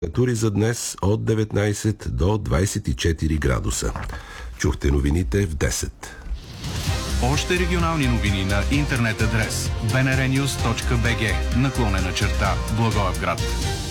Температури за днес от 19 до 24 градуса. Чухте новините в 10. Още регионални новини на интернет адрес bnrnews.bg /Благоевград.